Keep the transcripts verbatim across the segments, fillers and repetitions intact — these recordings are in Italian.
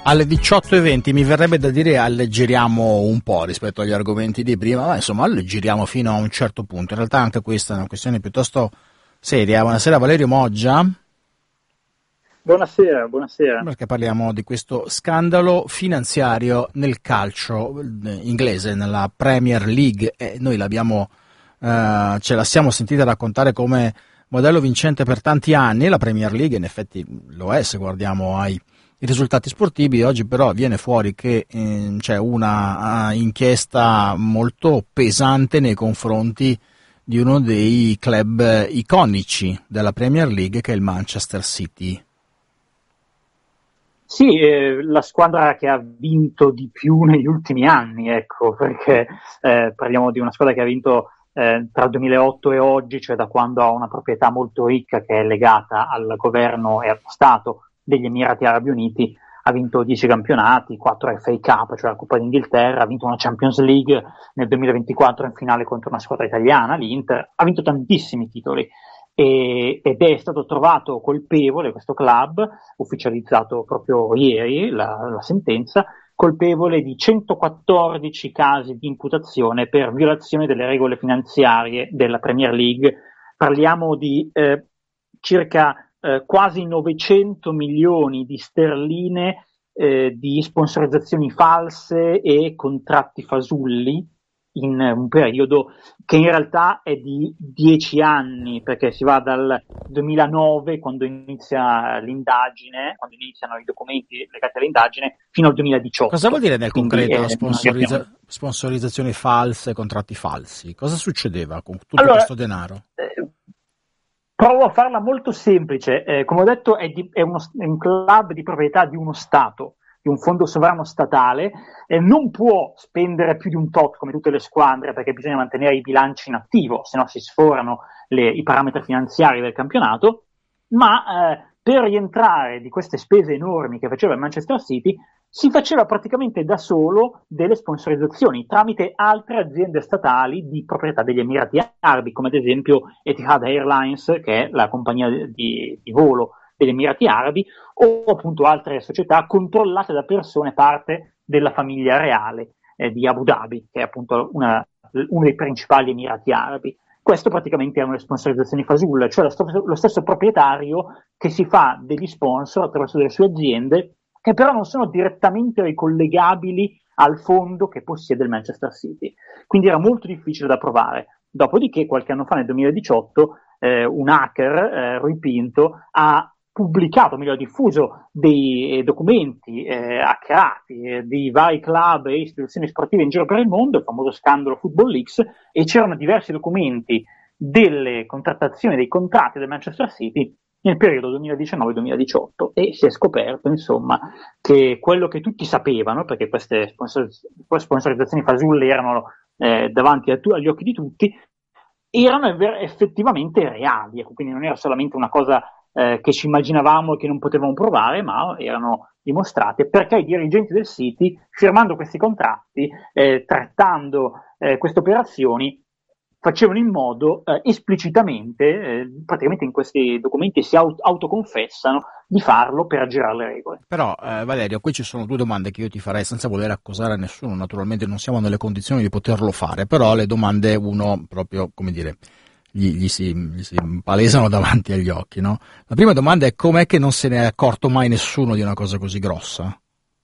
Alle diciotto e venti mi verrebbe da dire alleggeriamo un po' rispetto agli argomenti di prima, ma insomma alleggeriamo fino a un certo punto. In realtà anche questa è una questione piuttosto seria. Buonasera Valerio Moggia. Buonasera, buonasera. Perché parliamo di questo scandalo finanziario nel calcio inglese, nella Premier League, e noi l'abbiamo, eh, ce la siamo sentita raccontare come modello vincente per tanti anni. La Premier League in effetti lo è se guardiamo ai i risultati sportivi. Oggi però viene fuori che eh, c'è una uh, inchiesta molto pesante nei confronti di uno dei club iconici della Premier League, che è il Manchester City. Sì, eh, la squadra che ha vinto di più negli ultimi anni, ecco, perché eh, parliamo di una squadra che ha vinto eh, tra il duemilaotto e oggi, cioè da quando ha una proprietà molto ricca che è legata al governo e allo Stato degli Emirati Arabi Uniti. Ha vinto dieci campionati, quattro F A Cup, cioè la Coppa d'Inghilterra, ha vinto una Champions League nel duemilaventiquattro in finale contro una squadra italiana, l'Inter, ha vinto tantissimi titoli e, ed è stato trovato colpevole questo club, ufficializzato proprio ieri la, la sentenza, colpevole di centoquattordici casi di imputazione per violazione delle regole finanziarie della Premier League. Parliamo di eh, circa Eh, quasi novecento milioni di sterline eh, di sponsorizzazioni false e contratti fasulli in un periodo che in realtà è di dieci anni, perché si va dal duemilanove, quando inizia l'indagine, quando iniziano i documenti legati all'indagine, fino al duemiladiciotto. Cosa vuol dire nel Quindi, concreto eh, sponsorizza- sponsorizzazioni false, contratti falsi? Cosa succedeva con tutto allora, questo denaro? Eh, Provo a farla molto semplice. Eh, come ho detto, è, di, è, uno, è un club di proprietà di uno Stato, di un fondo sovrano statale, e non può spendere più di un tot come tutte le squadre, perché bisogna mantenere i bilanci in attivo, se no si sforano le, i parametri finanziari del campionato, ma eh, per rientrare di queste spese enormi che faceva il Manchester City, si faceva praticamente da solo delle sponsorizzazioni tramite altre aziende statali di proprietà degli Emirati Arabi, come ad esempio Etihad Airlines, che è la compagnia di, di volo degli Emirati Arabi, o appunto altre società controllate da persone parte della famiglia reale eh, di Abu Dhabi, che è appunto una, uno dei principali Emirati Arabi. Questo praticamente erano le sponsorizzazioni fasulle, cioè lo, st- lo stesso proprietario che si fa degli sponsor attraverso delle sue aziende, che però non sono direttamente ricollegabili al fondo che possiede il Manchester City. Quindi era molto difficile da provare. Dopodiché, qualche anno fa, nel duemiladiciotto, eh, un hacker, eh, Rui Pinto, ha pubblicato, meglio, ha diffuso dei eh, documenti eh, hackerati eh, di vari club e istituzioni sportive in giro per il mondo, il famoso scandalo Football Leaks, e c'erano diversi documenti delle contrattazioni, dei contratti del Manchester City nel periodo duemiladiciannove duemiladiciotto, e si è scoperto, insomma, che quello che tutti sapevano, perché queste sponsor- sponsorizzazioni fasulle erano eh, davanti a tu- agli occhi di tutti, erano ev- effettivamente reali, ecco, quindi non era solamente una cosa eh, che ci immaginavamo e che non potevamo provare, ma erano dimostrate, perché i dirigenti del City, firmando questi contratti, eh, trattando eh, queste operazioni, facevano in modo eh, esplicitamente, eh, praticamente in questi documenti si aut- autoconfessano di farlo per aggirare le regole. Però eh, Valerio, qui ci sono due domande che io ti farei senza voler accusare a nessuno, naturalmente non siamo nelle condizioni di poterlo fare, però le domande uno proprio, come dire, gli, gli, si, gli si palesano davanti agli occhi, no? La prima domanda è: com'è che non se ne è accorto mai nessuno di una cosa così grossa?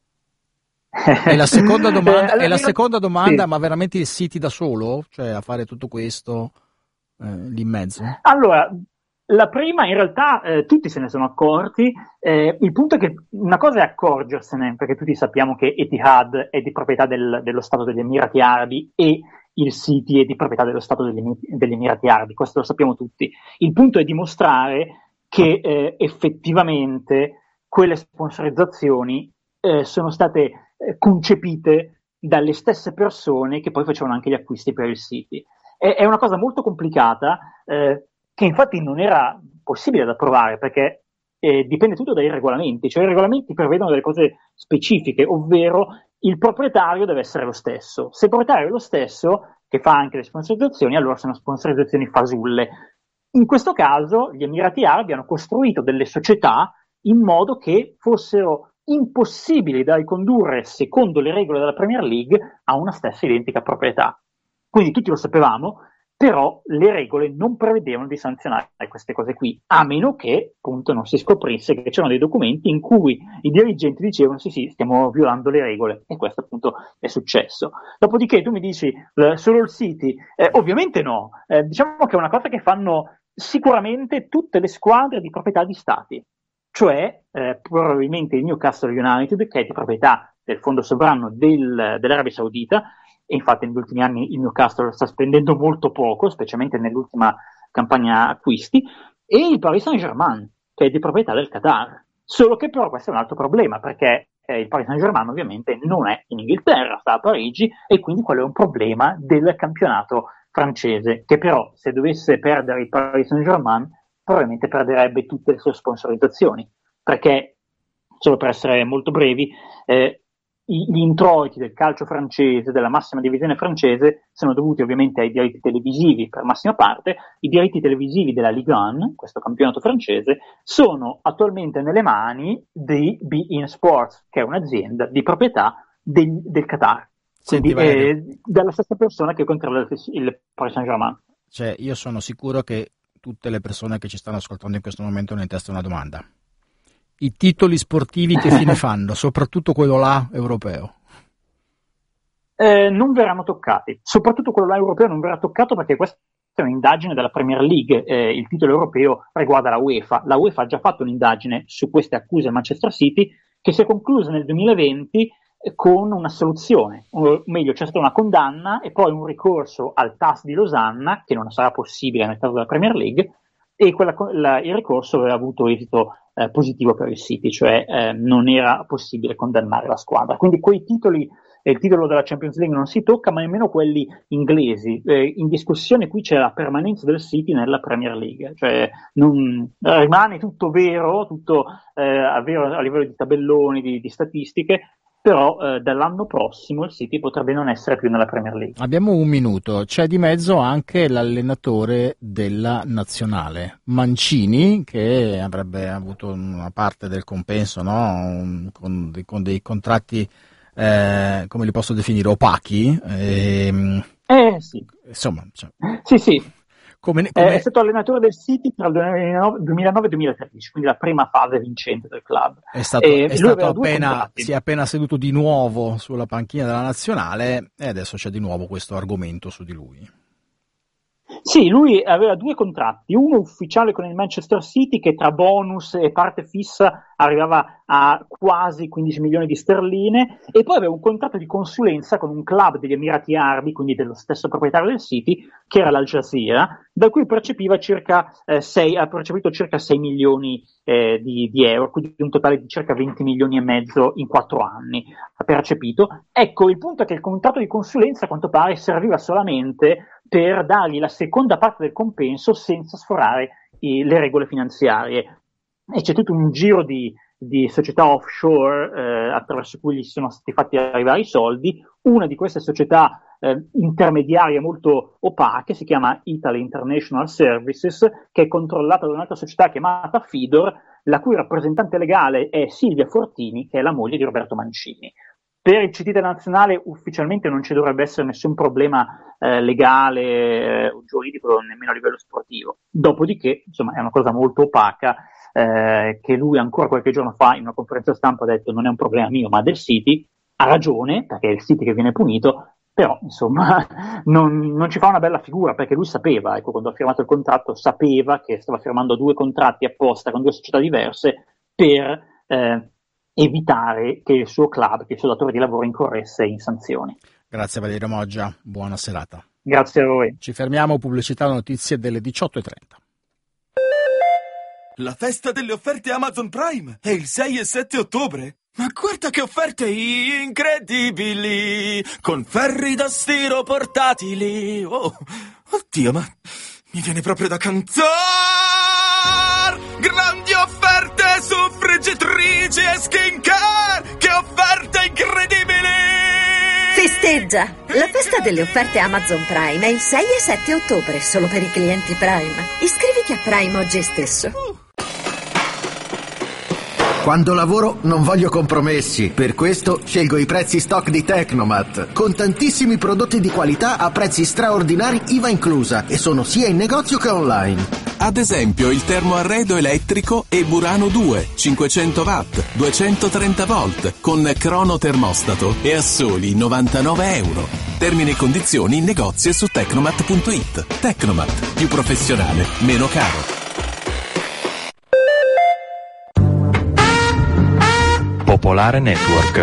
E la seconda domanda, eh, e la io, seconda domanda sì. ma veramente il City da solo? Cioè a fare tutto questo eh, lì in mezzo? Allora, la prima in realtà eh, tutti se ne sono accorti, eh, il punto è che una cosa è accorgersene, perché tutti sappiamo che Etihad è di proprietà del, dello Stato degli Emirati Arabi e il City è di proprietà dello Stato degli, degli Emirati Arabi, questo lo sappiamo tutti. Il punto è dimostrare che eh, effettivamente quelle sponsorizzazioni eh, sono state eh, concepite dalle stesse persone che poi facevano anche gli acquisti per il City. È, è una cosa molto complicata, eh, che infatti non era possibile da provare, perché eh, dipende tutto dai regolamenti, cioè i regolamenti prevedono delle cose specifiche, ovvero il proprietario deve essere lo stesso. Se il proprietario è lo stesso, che fa anche le sponsorizzazioni, allora sono sponsorizzazioni fasulle. In questo caso gli Emirati Arabi hanno costruito delle società in modo che fossero impossibili da ricondurre secondo le regole della Premier League a una stessa identica proprietà. Quindi tutti lo sapevamo, però le regole non prevedevano di sanzionare queste cose qui, a meno che appunto non si scoprisse che c'erano dei documenti in cui i dirigenti dicevano sì sì, stiamo violando le regole, e questo appunto è successo. Dopodiché tu mi dici eh, solo il City, eh, ovviamente no, eh, diciamo che è una cosa che fanno sicuramente tutte le squadre di proprietà di stati, cioè eh, probabilmente il Newcastle United, che è di proprietà del fondo sovrano del, dell'Arabia Saudita, e infatti negli ultimi anni il Newcastle sta spendendo molto poco, specialmente nell'ultima campagna acquisti, e il Paris Saint-Germain, che è di proprietà del Qatar. Solo che però questo è un altro problema, perché eh, il Paris Saint-Germain ovviamente non è in Inghilterra, sta a Parigi, e quindi quello è un problema del campionato francese, che però se dovesse perdere il Paris Saint-Germain probabilmente perderebbe tutte le sue sponsorizzazioni, perché, solo per essere molto brevi, eh, gli introiti del calcio francese, della massima divisione francese, sono dovuti ovviamente ai diritti televisivi per massima parte. I diritti televisivi della Ligue uno, questo campionato francese, sono attualmente nelle mani di Be In Sports, che è un'azienda di proprietà del, del Qatar. Quindi è dalla stessa persona che controlla il, il Paris Saint-Germain. Cioè, io sono sicuro che tutte le persone che ci stanno ascoltando in questo momento hanno in testa una domanda. I titoli sportivi che fine fanno, soprattutto quello là europeo? Eh, non verranno toccati, soprattutto quello là europeo non verrà toccato perché questa è un'indagine della Premier League, eh, il titolo europeo riguarda la UEFA. La UEFA ha già fatto un'indagine su queste accuse a Manchester City che si è conclusa nel duemilaventi eh, con una soluzione, o meglio c'è stata una condanna e poi un ricorso al T A S di Losanna, che non sarà possibile nel caso della Premier League, e quella, la, il ricorso aveva avuto esito Eh, positivo per il City, cioè eh, non era possibile condannare la squadra. Quindi quei titoli, eh, il titolo della Champions League non si tocca, ma nemmeno quelli inglesi. Eh, in discussione qui c'è la permanenza del City nella Premier League, cioè non, rimane tutto vero, tutto eh, vero a livello di tabelloni, di, di statistiche, però eh, dall'anno prossimo il City potrebbe non essere più nella Premier League. Abbiamo un minuto, c'è di mezzo anche l'allenatore della nazionale, Mancini, che avrebbe avuto una parte del compenso, no? un, con, con dei contratti, eh, come li posso definire, opachi. E, eh sì. Insomma, cioè, sì sì. Come, come... È stato allenatore del City tra il duemilanove e duemilatredici, quindi la prima fase vincente del club. È stato, è stato appena, si è appena seduto di nuovo sulla panchina della nazionale e adesso c'è di nuovo questo argomento su di lui. Sì, lui aveva due contratti, uno ufficiale con il Manchester City che tra bonus e parte fissa arrivava a quasi quindici milioni di sterline, e poi aveva un contratto di consulenza con un club degli Emirati Arabi, quindi dello stesso proprietario del City, che era l'Al Jazeera, da cui percepiva circa eh, sei, ha percepito circa sei milioni eh, di, di euro, quindi un totale di circa venti milioni e mezzo in quattro anni ha percepito. Ecco, il punto è che il contratto di consulenza a quanto pare serviva solamente per dargli la seconda parte del compenso senza sforare i, le regole finanziarie, e c'è tutto un giro di, di società offshore eh, attraverso cui gli sono stati fatti arrivare i soldi. Una di queste società eh, intermediarie molto opache si chiama Italy International Services, che è controllata da un'altra società chiamata Fidor, la cui rappresentante legale è Silvia Fortini, che è la moglie di Roberto Mancini. Per il C T della nazionale ufficialmente non ci dovrebbe essere nessun problema eh, legale eh, o giuridico, nemmeno a livello sportivo. Dopodiché, insomma, è una cosa molto opaca eh, che lui ancora qualche giorno fa in una conferenza stampa ha detto non è un problema mio ma del City. Ha ragione, perché è il City che viene punito, però insomma non, non ci fa una bella figura, perché lui sapeva, ecco, quando ha firmato il contratto sapeva che stava firmando due contratti apposta con due società diverse per eh, evitare che il suo club, che il suo datore di lavoro incorresse in sanzioni. Grazie Valerio Moggia, buona serata. Grazie a voi. Ci fermiamo, pubblicità e notizie delle diciotto e trenta. La festa delle offerte Amazon Prime è il sei e sette ottobre. Ma guarda che offerte incredibili! Con ferri da stiro portatili. Oh, oddio, ma mi viene proprio da cantare! Grandi offerte su friggitrici e skincare! Che offerte incredibili! Festeggia! La festa delle offerte Amazon Prime è il sei e sette ottobre, solo per i clienti Prime. Iscriviti a Prime oggi stesso. Quando lavoro non voglio compromessi, per questo scelgo i prezzi stock di Tecnomat, con tantissimi prodotti di qualità a prezzi straordinari I V A inclusa, e sono sia in negozio che online. Ad esempio il termoarredo elettrico e Burano due, cinquecento watt, duecentotrenta volt, con cronotermostato e a soli novantanove euro. Termini e condizioni in negozio e su tecnomat punto it. Tecnomat, più professionale, meno caro. Popolare Network.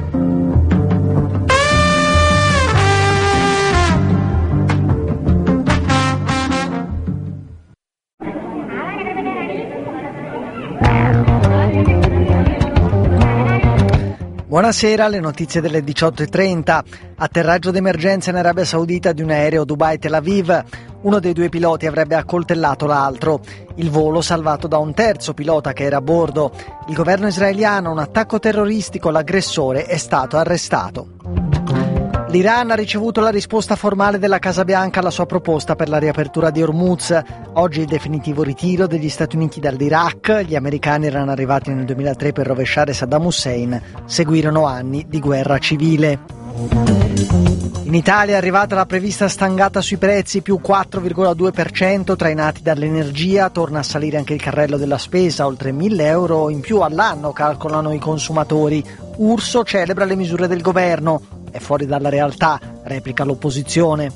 Buonasera, le notizie delle diciotto e trenta. Atterraggio d'emergenza in Arabia Saudita di un aereo Dubai-Tel Aviv. Uno dei due piloti avrebbe accoltellato l'altro. Il volo salvato da un terzo pilota che era a bordo. Il governo israeliano, un attacco terroristico, l'aggressore è stato arrestato. L'Iran ha ricevuto la risposta formale della Casa Bianca alla sua proposta per la riapertura di Hormuz. Oggi il definitivo ritiro degli Stati Uniti dall'Iraq. Gli americani erano arrivati nel duemilatré per rovesciare Saddam Hussein. Seguirono anni di guerra civile. In Italia è arrivata la prevista stangata sui prezzi, più quattro virgola due per cento, trainati dall'energia. Torna a salire anche il carrello della spesa, oltre mille euro in più all'anno, calcolano i consumatori. Urso celebra le misure del governo. È fuori dalla realtà, replica l'opposizione.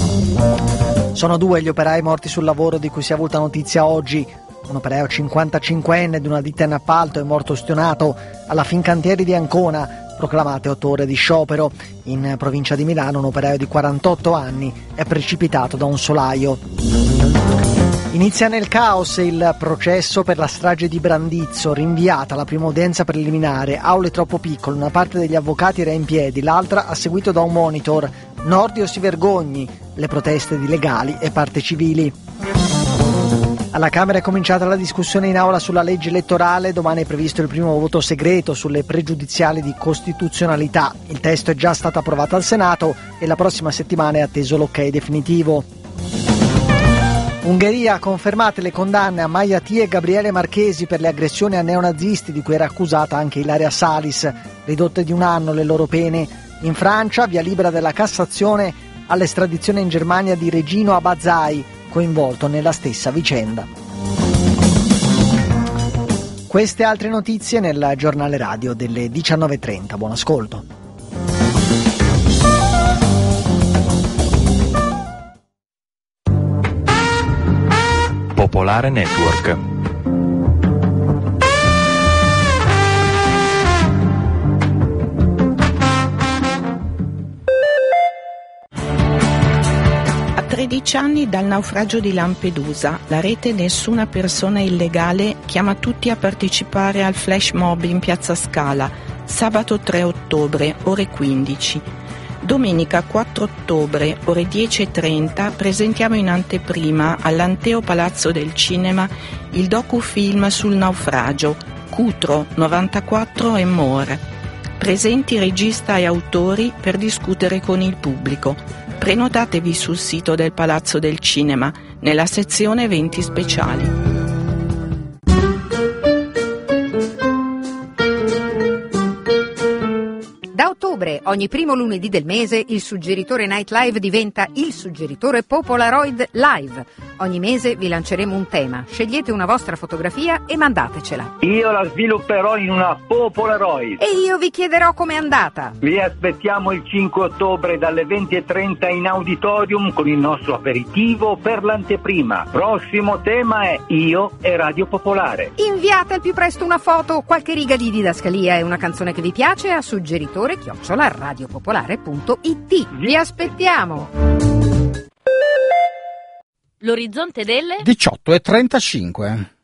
Sono due gli operai morti sul lavoro di cui si è avuta notizia oggi. Un operaio cinquantacinquenne di una ditta in appalto è morto ustionato alla Fincantieri di Ancona, proclamate otto ore di sciopero. In provincia di Milano un operaio di quarantotto anni è precipitato da un solaio. Inizia nel caos il processo per la strage di Brandizzo, rinviata la prima udienza preliminare, aule troppo piccole, una parte degli avvocati era in piedi, l'altra ha seguito da un monitor. Nordio si vergogni, le proteste di legali e parte civili. Alla Camera è cominciata la discussione in aula sulla legge elettorale, domani è previsto il primo voto segreto sulle pregiudiziali di costituzionalità. Il testo è già stato approvato al Senato e la prossima settimana è atteso l'ok definitivo. Ungheria, confermate le condanne a Maiati e Gabriele Marchesi per le aggressioni a neonazisti di cui era accusata anche Ilaria Salis, ridotte di un anno le loro pene. In Francia, via libera della Cassazione all'estradizione in Germania di Regino Abazai, coinvolto nella stessa vicenda. Queste altre notizie nel giornale radio delle diciannove e trenta. Buon ascolto. Popolare Network. A tredici anni dal naufragio di Lampedusa, la rete Nessuna Persona Illegale chiama tutti a partecipare al flash mob in Piazza Scala, sabato tre ottobre, ore quindici. Domenica quattro ottobre, ore dieci e trenta, presentiamo in anteprima all'Anteo Palazzo del Cinema il docufilm sul naufragio, Cutro, novantaquattro e more. Presenti regista e autori per discutere con il pubblico. Prenotatevi sul sito del Palazzo del Cinema, nella sezione eventi speciali. Da ottobre, ogni primo lunedì del mese, il suggeritore Night Live diventa il suggeritore Popolaroid Live. Ogni mese vi lanceremo un tema, scegliete una vostra fotografia e mandatecela. Io la svilupperò in una Popolaroid. E io vi chiederò com'è andata. Vi aspettiamo il cinque ottobre dalle venti e trenta in auditorium con il nostro aperitivo per l'anteprima. Prossimo tema è Io e Radio Popolare. Inviate al più presto una foto, qualche riga di didascalia e una canzone che vi piace a suggeritore chiocciola radiopopolare punto it. Vi aspettiamo! L'orizzonte delle diciotto e trentacinque.